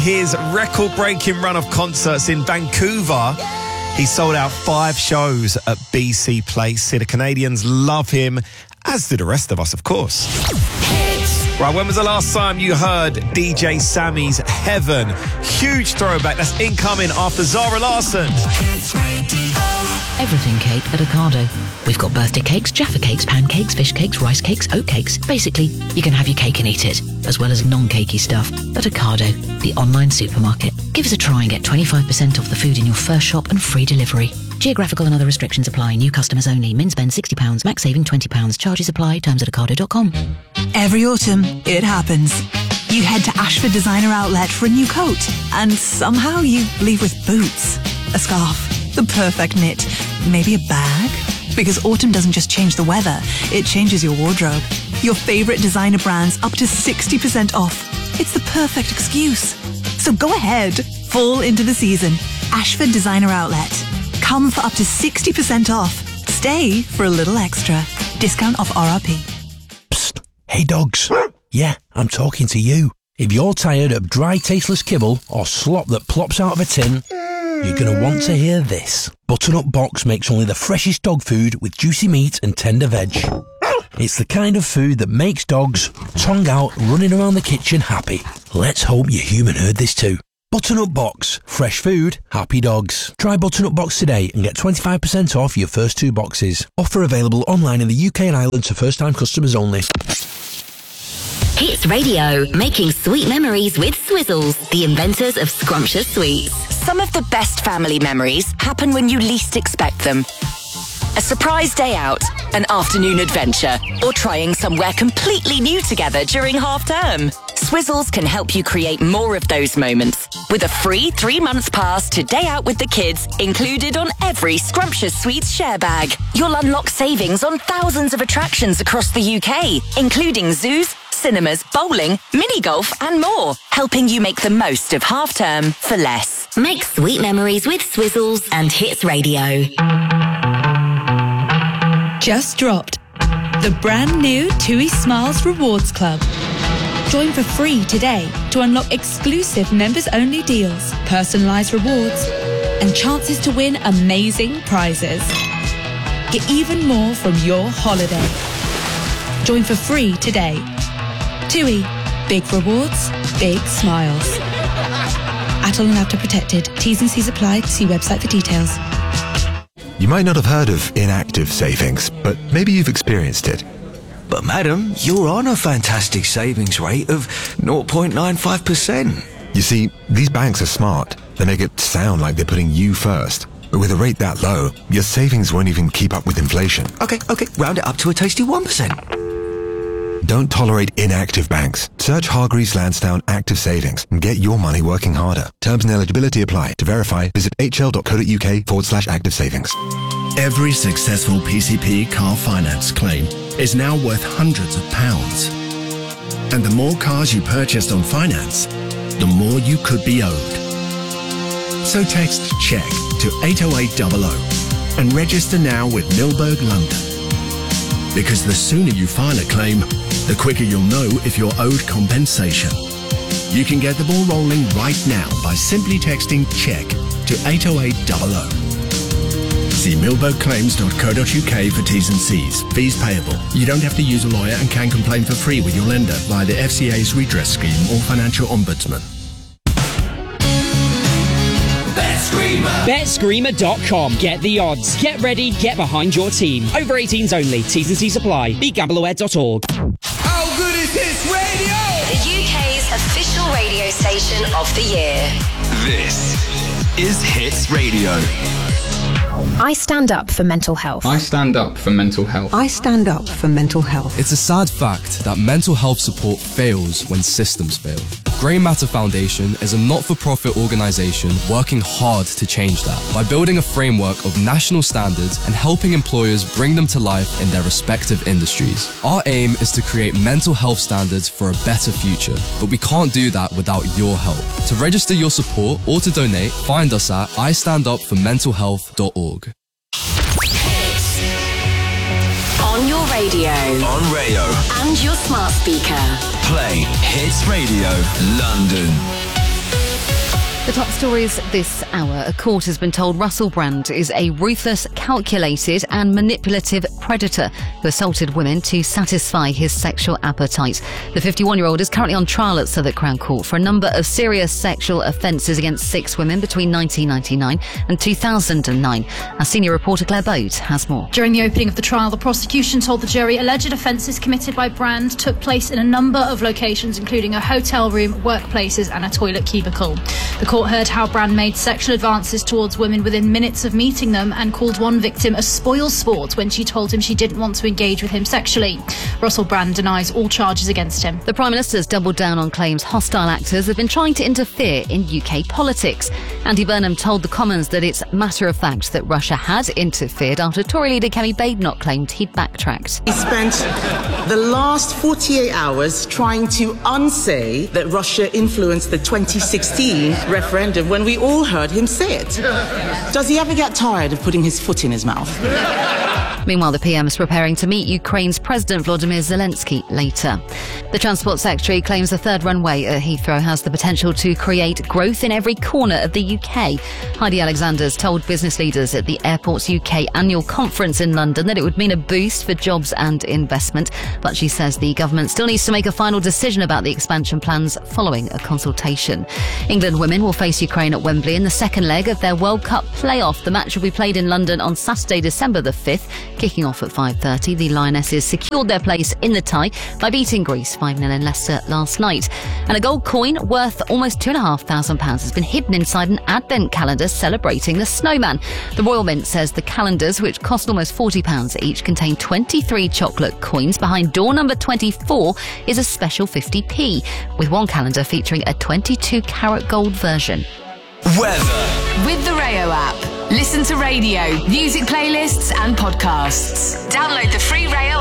His record-breaking run of concerts in Vancouver, he sold out 5 shows at BC Place. The Canadians love him, as do the rest of us, of course. Right, when was the last time you heard DJ Sammy's Heaven? Huge throwback. That's incoming after Zara Larsson. Everything cake at Ocado. We've got birthday cakes, Jaffa cakes, pancakes, fish cakes, rice cakes, oat cakes. Basically, you can have your cake and eat it, as well as non-cakey stuff. At Ocado, the online supermarket. Give us a try and get 25% off the food in your first shop and free delivery. Geographical and other restrictions apply. New customers only. Min spend £60. Max saving £20. Charges apply. Terms at ocado.com. Every autumn, it happens. You head to Ashford Designer Outlet for a new coat, and somehow you leave with boots, a scarf, the perfect knit, maybe a bag. Because autumn doesn't just change the weather, it changes your wardrobe. Your favourite designer brands up to 60% off. It's the perfect excuse. So go ahead, fall into the season. Ashford Designer Outlet. Come for up to 60% off. Stay for a little extra. Discount off RRP. Psst. Hey dogs. Yeah, I'm talking to you. If you're tired of dry, tasteless kibble or slop that plops out of a tin, you're going to want to hear this. Butternut Box makes only the freshest dog food with juicy meat and tender veg. It's the kind of food that makes dogs, tongue out, running around the kitchen happy. Let's hope your human heard this too. Butternut Box. Fresh food, happy dogs. Try Butternut Box today and get 25% off your first 2 boxes. Offer available online in the UK and Ireland to first-time customers only. Hits Radio, making sweet memories with Swizzles, the inventors of scrumptious sweets. Some of the best family memories happen when you least expect them. A surprise day out, an afternoon adventure, or trying somewhere completely new together during half term. Swizzles can help you create more of those moments with a free 3-month pass to Day Out with the Kids included on every Scrumptious Sweets share bag. You'll unlock savings on thousands of attractions across the UK, including zoos, cinemas, bowling, mini-golf and more, helping you make the most of half term for less. Make sweet memories with Swizzles and Hits Radio. Just dropped. The brand new TUI Smiles Rewards Club. Join for free today to unlock exclusive members-only deals, personalised rewards, and chances to win amazing prizes. Get even more from your holiday. Join for free today. TUI. Big rewards, big smiles. Atoll and After Protected. T's and C's apply. See website for details. You might not have heard of inactive savings, but maybe you've experienced it. But madam, you're on a fantastic savings rate of 0.95%. You see, these banks are smart. They make it sound like they're putting you first. But with a rate that low, your savings won't even keep up with inflation. Okay, round it up to a tasty 1%. Don't tolerate inactive banks. Search Hargreaves Lansdowne Active Savings and get your money working harder. Terms and eligibility apply. To verify, visit hl.co.uk/active savings. Every successful PCP car finance claim is now worth hundreds of pounds. And the more cars you purchased on finance, the more you could be owed. So text CHECK to 80800 and register now with Milberg London. Because the sooner you file a claim, the quicker you'll know if you're owed compensation. You can get the ball rolling right now by simply texting CHECK to 80800. See milbergclaims.co.uk for T's and C's. Fees payable. You don't have to use a lawyer and can complain for free with your lender via the FCA's redress scheme or financial ombudsman. BetScreamer.com. Get the odds. Get ready, get behind your team. Over 18s only. T's and C's apply. BeGambleAware.org. How good is Hits Radio? The UK's official radio station of the year. This is Hits Radio. I stand up for mental health. I stand up for mental health. I stand up for mental health. It's a sad fact that mental health support fails when systems fail. Grey Matter Foundation is a not-for-profit organisation working hard to change that by building a framework of national standards and helping employers bring them to life in their respective industries. Our aim is to create mental health standards for a better future, but we can't do that without your help. To register your support or to donate, find us at istandupformentalhealth.org. On your radio. On Rayo. And your smart speaker. Play Hits Radio London. The top stories this hour. A court has been told Russell Brand is a ruthless, calculated and manipulative predator who assaulted women to satisfy his sexual appetite. The 51-year-old is currently on trial at Southwark Crown Court for a number of serious sexual offences against 6 women between 1999 and 2009. Our senior reporter Claire Bode has more. During the opening of the trial, the prosecution told the jury alleged offences committed by Brand took place in a number of locations, including a hotel room, workplaces and a toilet cubicle. The court heard how Brand made sexual advances towards women within minutes of meeting them and called one victim a spoil sport when she told him she didn't want to engage with him sexually. Russell Brand denies all charges against him. The Prime Minister's doubled down on claims hostile actors have been trying to interfere in UK politics. Andy Burnham told the Commons that it's matter of fact that Russia had interfered after Tory leader Kemi Badenoch claimed he'd backtracked. He spent the last 48 hours trying to unsay that Russia influenced the 2016 referendum when we all heard him say it. Does he ever get tired of putting his foot in his mouth? Meanwhile, the PM is preparing to meet Ukraine's President Volodymyr Zelensky later. The Transport Secretary claims the third runway at Heathrow has the potential to create growth in every corner of the UK. Heidi Alexander's told business leaders at the Airports UK annual conference in London that it would mean a boost for jobs and investment, but she says the government still needs to make a final decision about the expansion plans following a consultation. England women will face Ukraine at Wembley in the second leg of their World Cup playoff. The match will be played in London on Saturday, December the 5th. Kicking off at 5:30, the Lionesses secured their place in the tie by beating Greece 5-0 in Leicester last night. And a gold coin worth almost £2,500 has been hidden inside an advent calendar celebrating the snowman. The Royal Mint says the calendars, which cost almost £40 each, contain 23 chocolate coins. Behind door number 24 is a special 50p, with one calendar featuring a 22-carat gold version. Weather. With the Rayo app. Listen to radio, music playlists and podcasts. Download the free Rayo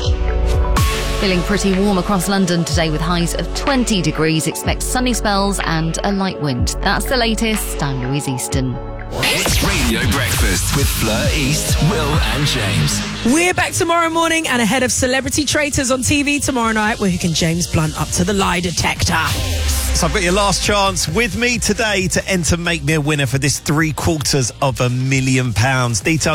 app. Feeling pretty warm across London today with highs of 20 degrees. Expect sunny spells and a light wind. That's the latest. I'm Louise Easton. Hits Radio Breakfast with Fleur East, Will and James. We're back tomorrow morning and ahead of Celebrity Traitors on TV tomorrow night. We're hooking James Blunt up to the lie detector. So I've got your last chance with me today to enter Make Me a Winner for this £750,000. Details